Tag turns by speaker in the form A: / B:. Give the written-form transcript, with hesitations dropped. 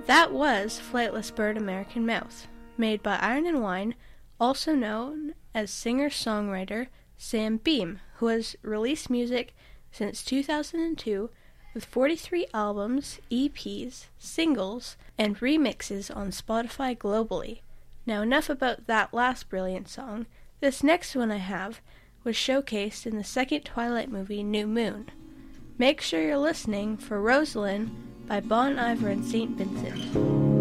A: That was Flightless Bird American Mouth, made by Iron and Wine, also known as singer-songwriter Sam Beam, who has released music since 2002 with 43 albums, EPs, singles, and remixes on Spotify globally. Now enough about that last brilliant song. This next one I have was showcased in the second Twilight movie, New Moon. Make sure you're listening for Rosalind by Bon Iver and St. Vincent.